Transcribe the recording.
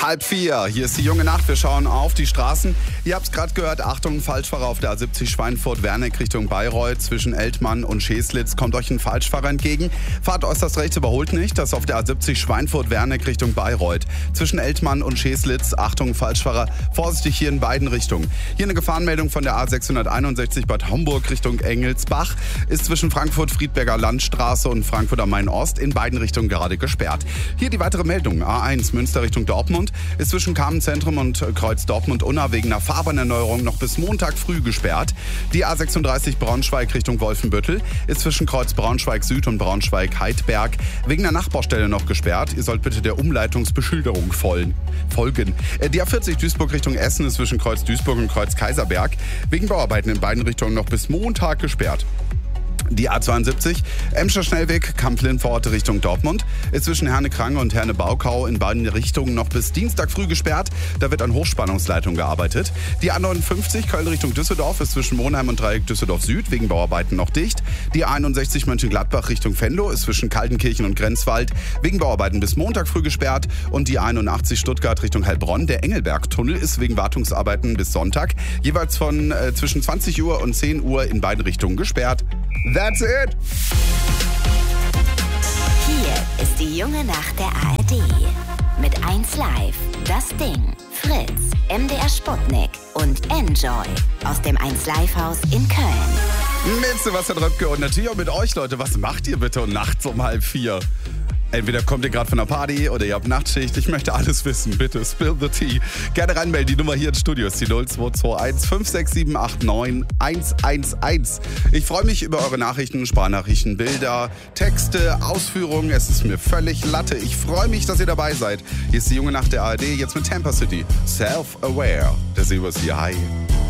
3:30. Hier ist die junge Nacht. Wir schauen auf die Straßen. Ihr habt es gerade gehört. Achtung, Falschfahrer auf der A70 Schweinfurt-Werneck Richtung Bayreuth. Zwischen Eltmann und Scheslitz kommt euch ein Falschfahrer entgegen. Fahrt äußerst rechts, überholt nicht. Das ist auf der A70 Schweinfurt-Werneck Richtung Bayreuth. Zwischen Eltmann und Scheslitz. Achtung, Falschfahrer. Vorsichtig hier in beiden Richtungen. Hier eine Gefahrenmeldung von der A661 Bad Homburg Richtung Engelsbach. Ist zwischen Frankfurt-Friedberger Landstraße und Frankfurt am Main-Ost in beiden Richtungen gerade gesperrt. Hier die weitere Meldung. A1 Münster Richtung Dortmund ist zwischen Kamenz-Zentrum und Kreuz Dortmund-Unna wegen einer Fahrbahnerneuerung noch bis Montag früh gesperrt. Die A36 Braunschweig Richtung Wolfenbüttel ist zwischen Kreuz Braunschweig Süd und Braunschweig-Heidberg wegen einer Nachbaustelle noch gesperrt. Ihr sollt bitte der Umleitungsbeschilderung folgen. Die A40 Duisburg Richtung Essen ist zwischen Kreuz Duisburg und Kreuz Kaiserberg wegen Bauarbeiten in beiden Richtungen noch bis Montag gesperrt. Die A72, Emscher Schnellweg, Kamp-Lindforte Richtung Dortmund, ist zwischen Herne-Krange und Herne-Baukau in beiden Richtungen noch bis Dienstag früh gesperrt. Da wird an Hochspannungsleitung gearbeitet. Die A59, Köln Richtung Düsseldorf, ist zwischen Monheim und Dreieck Düsseldorf Süd wegen Bauarbeiten noch dicht. Die A61 Mönchengladbach Richtung Venlo ist zwischen Kaltenkirchen und Grenzwald wegen Bauarbeiten bis Montag früh gesperrt. Und die A81 Stuttgart Richtung Heilbronn, der Engelberg-Tunnel, ist wegen Wartungsarbeiten bis Sonntag jeweils von zwischen 20 Uhr und 10 Uhr in beiden Richtungen gesperrt. That's it! Hier ist die junge Nacht der ARD. Mit 1Live, Das Ding, Fritz, MDR Sputnik und Enjoy aus dem 1Live-Haus in Köln. Mit Sebastian Röpke und natürlich auch mit euch, Leute. Was macht ihr bitte nachts um 3:30? Entweder kommt ihr gerade von der Party oder ihr habt Nachtschicht. Ich möchte alles wissen. Bitte spill the tea. Gerne reinmelden. Die Nummer hier ins Studio ist die 0221 567 89 111. Ich freue mich über eure Nachrichten, Sprachnachrichten, Bilder, Texte, Ausführungen. Es ist mir völlig Latte. Ich freue mich, dass ihr dabei seid. Hier ist die junge Nacht der ARD. Jetzt mit Tampa City. Self-Aware. Der Silber ist hier. Hi.